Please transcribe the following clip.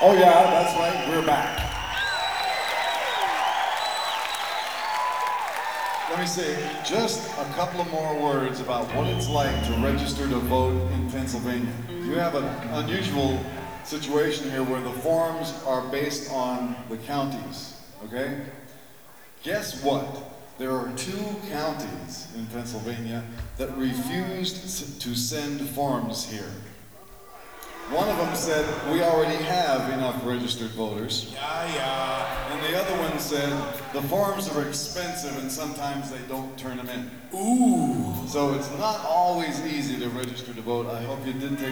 Oh yeah, that's right, we're back. Let me say just a couple of more words about what it's like to register to vote in Pennsylvania. You have an unusual situation here where the forms are based on the counties, okay? Guess what? There are 2 counties in Pennsylvania that refused to send forms here. One of them said, we already have enough registered voters. Yeah. And the other one said, the forms are expensive and sometimes they don't turn them in. Ooh. So it's not always easy to register to vote. I hope you did take